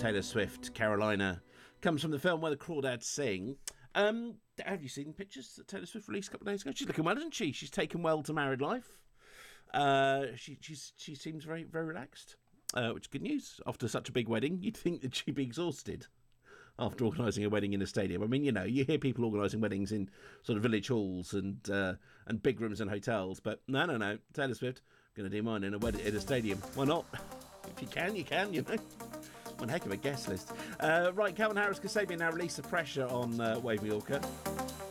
Taylor Swift, Carolina, comes from the film where the Crawdads sing. Have you seen pictures that Taylor Swift released a couple of days ago? She's looking well, isn't she? She's taken well to married life. She seems very, very relaxed, which is good news. After such a big wedding, you'd think that she'd be exhausted after organising a wedding in a stadium. I mean, you hear people organising weddings in sort of village halls and big rooms and hotels, but no. Taylor Swift, going to do mine in a stadium. Why not? If you can, One heck of a guest list. Right, Calvin Harris Kasabian now released the pressure on Wave Mallorca.